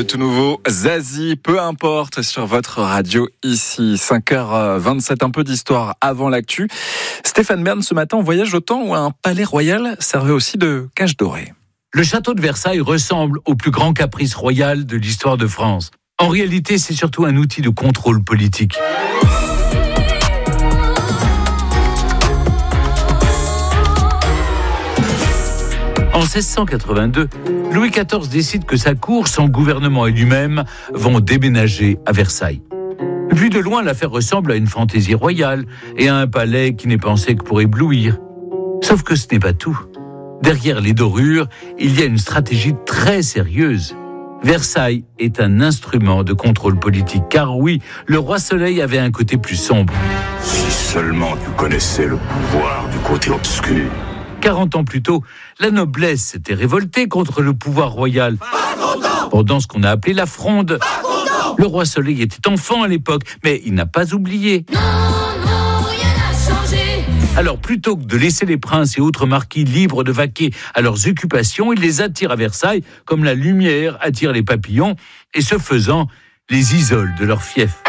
tout nouveau Zazie, peu importe, sur votre radio ici. 5h27, un peu d'histoire avant l'actu. Stéphane Bern, ce matin, on voyage au temps où un palais royal servait aussi de cage dorée. Le château de Versailles ressemble au plus grand caprice royal de l'histoire de France. En réalité, c'est surtout un outil de contrôle politique. En 1682, Louis XIV décide que sa cour, son gouvernement et lui-même vont déménager à Versailles. Vu de loin, l'affaire ressemble à une fantaisie royale et à un palais qui n'est pensé que pour éblouir. Sauf que ce n'est pas tout. Derrière les dorures, il y a une stratégie très sérieuse. Versailles est un instrument de contrôle politique, car oui, le roi Soleil avait un côté plus sombre. Si seulement tu connaissais le pouvoir du côté obscur. 40 ans plus tôt, la noblesse s'était révoltée contre le pouvoir royal. Pendant ce qu'on a appelé la Fronde. Le roi Soleil était enfant à l'époque, mais il n'a pas oublié. Non, rien n'a changé. Alors plutôt que de laisser les princes et autres marquis libres de vaquer à leurs occupations, il les attire à Versailles comme la lumière attire les papillons, et ce faisant, les isole de leur fief.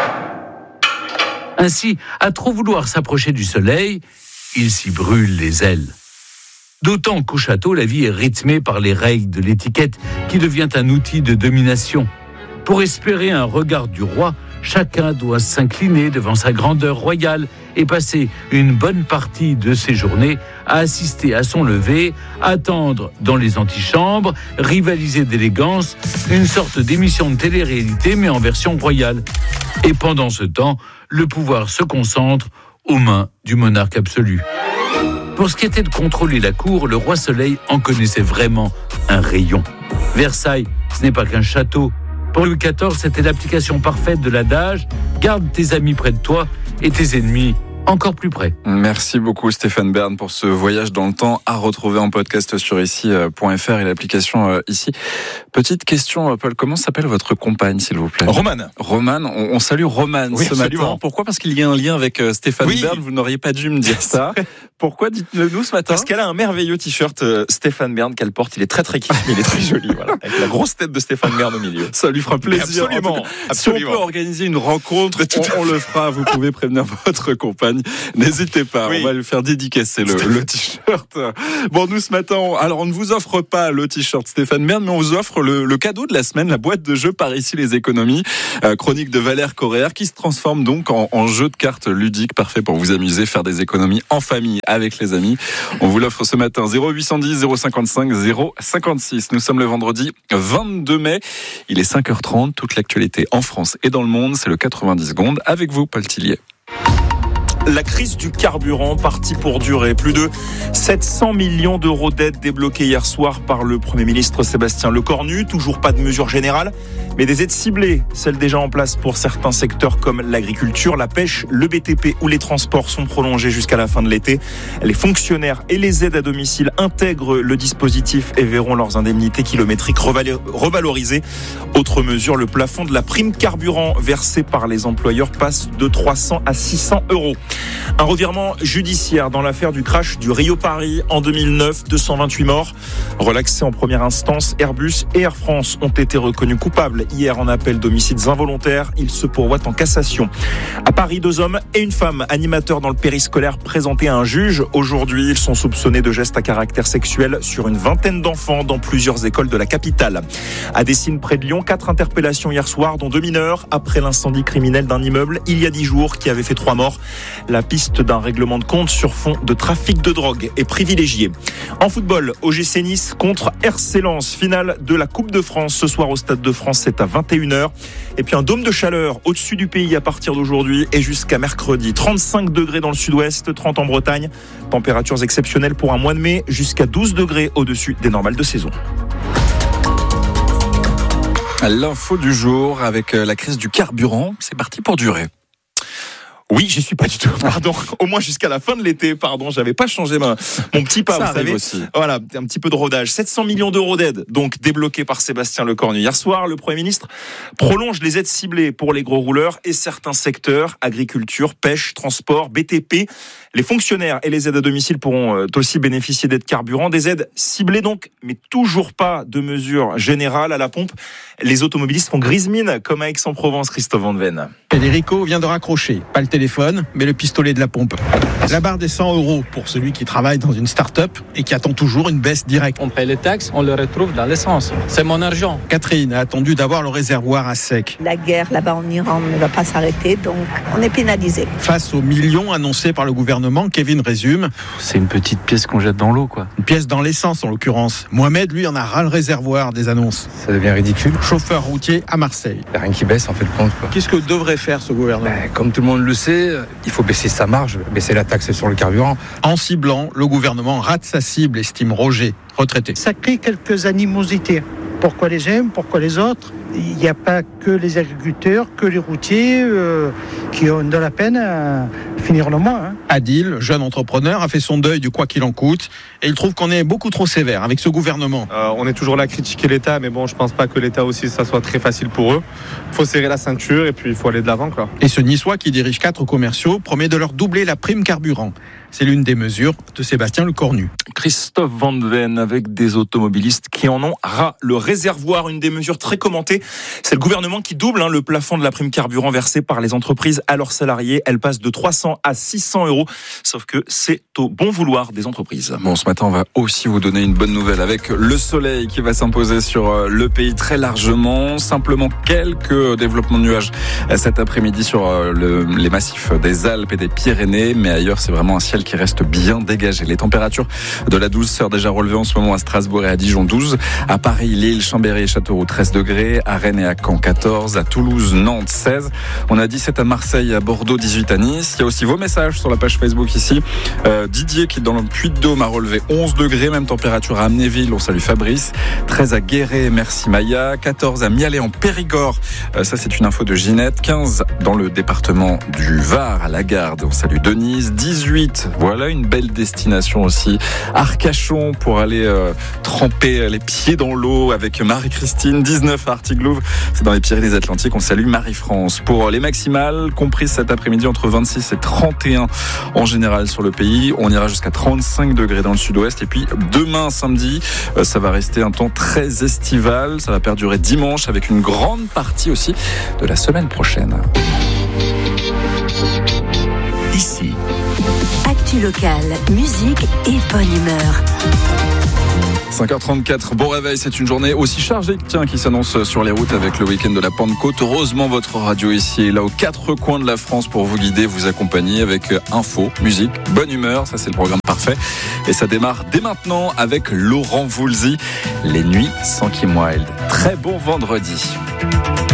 Ainsi, à trop vouloir s'approcher du soleil, il s'y brûle les ailes. D'autant qu'au château, la vie est rythmée par les règles de l'étiquette qui devient un outil de domination. Pour espérer un regard du roi, chacun doit s'incliner devant sa grandeur royale et passer une bonne partie de ses journées à assister à son lever, attendre dans les antichambres, rivaliser d'élégance, une sorte d'émission de télé-réalité mais en version royale. Et pendant ce temps, le pouvoir se concentre aux mains du monarque absolu. Pour ce qui était de contrôler la cour, le roi Soleil en connaissait vraiment un rayon. Versailles, ce n'est pas qu'un château. Pour Louis XIV, c'était l'application parfaite de l'adage « Garde tes amis près de toi et tes ennemis encore plus près ». Merci beaucoup Stéphane Bern pour ce voyage dans le temps à retrouver en podcast sur ici.fr et l'application ici. Petite question, Paul, comment s'appelle votre compagne, s'il vous plaît ? Romane. Romane, on salue Romane Oui, ce absolument. matin. Pourquoi ? Parce qu'il y a un lien avec Stéphane Bern, vous n'auriez pas dû me dire ça. Pourquoi ? Dites-le nous ce matin. Parce qu'elle a un merveilleux t-shirt Stéphane Bern qu'elle porte. Il est très très kitsch, mais il est très joli. Voilà, avec la grosse tête de Stéphane Bern au milieu. Ça lui fera plaisir. Absolument. En tout cas, si on peut organiser une rencontre, on le fera. Vous pouvez prévenir votre compagne. N'hésitez pas. Oui. On va lui faire dédicacer le t-shirt. Bon, nous ce matin, alors on ne vous offre pas le t-shirt Stéphane Bern, mais on vous offre le cadeau de la semaine, la boîte de jeux Par ici les économies, chronique de Valère Correa, qui se transforme donc en jeu de cartes ludique, parfait pour vous amuser, faire des économies en famille avec les amis. On vous l'offre ce matin, 0810 055 056. Nous sommes le vendredi 22 mai. Il est 5h30. Toute l'actualité en France et dans le monde, c'est le 90 secondes. Avec vous, Paul Tillier. La crise du carburant partie pour durer. Plus de 700 millions d'euros d'aides débloquées hier soir par le Premier ministre Sébastien Lecornu. Toujours pas de mesures générales, mais des aides ciblées. Celles déjà en place pour certains secteurs comme l'agriculture, la pêche, le BTP ou les transports sont prolongées jusqu'à la fin de l'été. Les fonctionnaires et les aides à domicile intègrent le dispositif et verront leurs indemnités kilométriques revalorisées. Autre mesure, le plafond de la prime carburant versée par les employeurs passe de 300 à 600 euros. Un revirement judiciaire dans l'affaire du crash du Rio-Paris en 2009, 228 morts. Relaxés en première instance, Airbus et Air France ont été reconnus coupables hier en appel d'homicides involontaires. Ils se pourvoient en cassation. À Paris, 2 hommes et une femme animateurs dans le périscolaire présentés à un juge. Aujourd'hui, ils sont soupçonnés de gestes à caractère sexuel sur une vingtaine d'enfants dans plusieurs écoles de la capitale. À Dessines, près de Lyon, 4 interpellations hier soir, dont 2 mineurs, après l'incendie criminel d'un immeuble il y a 10 jours qui avait fait 3 morts. La piste d'un règlement de compte sur fond de trafic de drogue est privilégiée. En football, OGC Nice contre RC Lens, finale de la Coupe de France ce soir au Stade de France, c'est à 21h. Et puis un dôme de chaleur au-dessus du pays à partir d'aujourd'hui et jusqu'à mercredi. 35 degrés dans le sud-ouest, 30 en Bretagne. Températures exceptionnelles pour un mois de mai, jusqu'à 12 degrés au-dessus des normales de saison. L'info du jour avec la crise du carburant, c'est parti pour durer. Oui, j'y suis pas du tout. Pardon. Au moins jusqu'à la fin de l'été. Pardon, j'avais pas changé mon petit pas. Ça vous savez. aussi. Voilà, un petit peu de rodage. 700 millions d'euros d'aide, donc débloqués par Sébastien Lecornu. Hier soir, le Premier ministre prolonge les aides ciblées pour les gros rouleurs et certains secteurs, agriculture, pêche, transport, BTP. Les fonctionnaires et les aides à domicile pourront aussi bénéficier d'aides carburant. Des aides ciblées donc, mais toujours pas de mesures générales à la pompe. Les automobilistes font grise mine, comme à Aix-en-Provence, Christophe Van Ven. Federico vient de raccrocher, pas le téléphone, mais le pistolet de la pompe. La barre des 100 € pour celui qui travaille dans une start-up et qui attend toujours une baisse directe. On paye les taxes, on le retrouve dans l'essence. C'est mon argent. Catherine a attendu d'avoir le réservoir à sec. La guerre là-bas en Iran ne va pas s'arrêter, donc on est pénalisé. Face aux millions annoncés par le gouvernement, Kevin résume. C'est une petite pièce qu'on jette dans l'eau, quoi. Une pièce dans l'essence en l'occurrence. Mohamed, lui, en a ras le réservoir des annonces. Ça devient ridicule. Chauffeur routier à Marseille. Il n'y a rien qui baisse en fait le compte, quoi. Qu'est-ce que devrait faire ce gouvernement ? Comme tout le monde le sait, il faut baisser sa marge, baisser la taxe sur le carburant. En ciblant, le gouvernement rate sa cible, estime Roger, retraité. Ça crée quelques animosités. Pourquoi les uns, pourquoi les autres ? Il n'y a pas que les agriculteurs, que les routiers qui ont de la peine à finir le mois. Adil, jeune entrepreneur, a fait son deuil du quoi qu'il en coûte et il trouve qu'on est beaucoup trop sévère avec ce gouvernement. On est toujours là à critiquer l'État, mais bon, je pense pas que l'État aussi, ça soit très facile pour eux. Il faut serrer la ceinture et puis il faut aller de l'avant, quoi. Et ce Niçois qui dirige 4 commerciaux promet de leur doubler la prime carburant. C'est l'une des mesures de Sébastien Lecornu. Christophe Van Ven avec des automobilistes qui en ont ras le réservoir. Une des mesures très commentées, c'est le gouvernement qui double le plafond de la prime carburant versée par les entreprises à leurs salariés. Elle passe de 300 à 600 €. Sauf que c'est au bon vouloir des entreprises. Bon, ce matin, on va aussi vous donner une bonne nouvelle avec le soleil qui va s'imposer sur le pays très largement. Simplement quelques développements de nuages cet après-midi sur les massifs des Alpes et des Pyrénées. Mais ailleurs, c'est vraiment un ciel qui reste bien dégagé. Les températures de la douceur déjà relevées en ce moment à Strasbourg et à Dijon 12, à Paris, Lille, Chambéry et Châteauroux 13 degrés, à Rennes et à Caen 14, à Toulouse, Nantes 16. On a 17 à Marseille, à Bordeaux 18 à Nice. Il y a aussi vos messages sur la page Facebook ici. Didier qui est dans le Puy-de-Dôme a relevé 11 degrés, même température à Amnéville, on salue Fabrice. 13 à Guéret, merci Maya. 14 à Mialet en Périgord, ça c'est une info de Ginette. 15 dans le département du Var à Lagarde, on salue Denise. 18, voilà une belle destination aussi, Arcachon pour aller tremper les pieds dans l'eau avec Marie-Christine. 19 à Artiglouve, c'est dans les Pyrénées-Atlantiques, on salue Marie-France. Pour les maximales, comprises cet après-midi entre 26 et 31 en général sur le pays, on ira jusqu'à 35 degrés dans le sud-ouest et puis demain samedi, ça va rester un temps très estival, ça va perdurer dimanche avec une grande partie aussi de la semaine prochaine. Ici. Actu locale, musique et bonne humeur. 5h34, bon réveil, c'est une journée aussi chargée qui s'annonce sur les routes avec le week-end de la Pentecôte. Heureusement, votre radio ici est là aux 4 coins de la France pour vous guider, vous accompagner avec info, musique, bonne humeur, ça c'est le programme parfait. Et ça démarre dès maintenant avec Laurent Voulzy, Les Nuits sans Kim Wilde. Très bon vendredi.